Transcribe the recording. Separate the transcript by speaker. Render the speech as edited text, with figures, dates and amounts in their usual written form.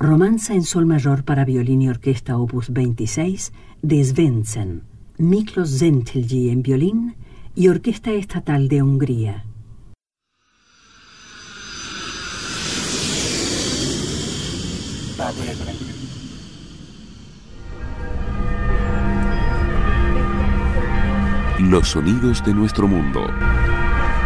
Speaker 1: Romanza en sol mayor para violín y orquesta opus 26 de Svendsen, Miklos Zentelji en violín y Orquesta Estatal de Hungría.
Speaker 2: Los sonidos de nuestro mundo.